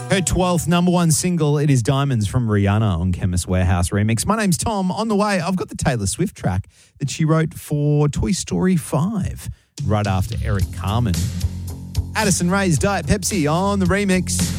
Her 12th number one single, it is Diamonds from Rihanna on Chemist Warehouse Remix. My name's Tom. On the way, I've got the Taylor Swift track that she wrote for Toy Story 5, right after Eric Carmen. Addison Rae's Diet Pepsi on the remix.